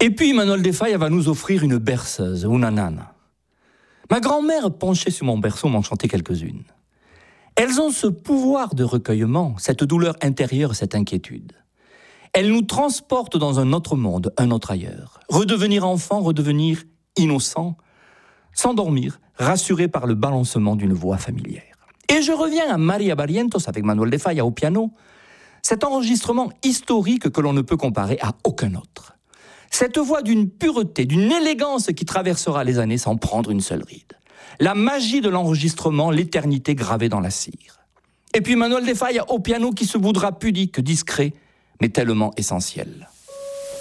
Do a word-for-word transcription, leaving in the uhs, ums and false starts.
Et puis Manuel de Falla va nous offrir une berceuse, una nana. Ma grand-mère penchée sur mon berceau m'en chantait quelques-unes. Elles ont ce pouvoir de recueillement, cette douleur intérieure, cette inquiétude. Elles nous transportent dans un autre monde, un autre ailleurs. Redevenir enfant, redevenir innocent, s'endormir, rassuré par le balancement d'une voix familière. Et je reviens à Maria Barrientos avec Manuel de Falla au piano, cet enregistrement historique que l'on ne peut comparer à aucun autre. Cette voix d'une pureté, d'une élégance qui traversera les années sans prendre une seule ride. La magie de l'enregistrement, l'éternité gravée dans la cire. Et puis Manuel de Falla au piano qui se voudra pudique, discret, mais tellement essentiel.